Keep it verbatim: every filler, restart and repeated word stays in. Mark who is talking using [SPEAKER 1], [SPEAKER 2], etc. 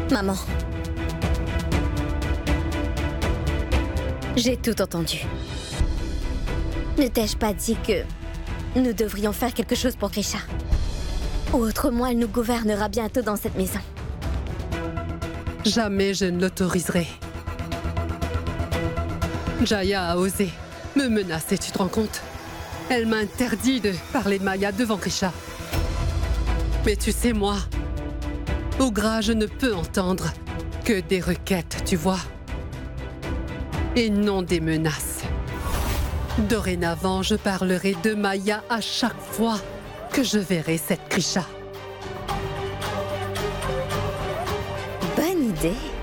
[SPEAKER 1] Maman. J'ai tout entendu. Ne t'ai-je pas dit que nous devrions faire quelque chose pour Grisha? Ou autrement, elle nous gouvernera bientôt dans cette maison.
[SPEAKER 2] Jamais je ne l'autoriserai. Jaya a osé me menacer, tu te rends compte? Elle m'a interdit de parler de Maya devant Grisha. Mais tu sais, moi, Ogra, je ne peux entendre que des requêtes, tu vois? Et non des menaces. Dorénavant, je parlerai de Maya à chaque fois que je verrai cette Grisha.
[SPEAKER 1] Bonne idée.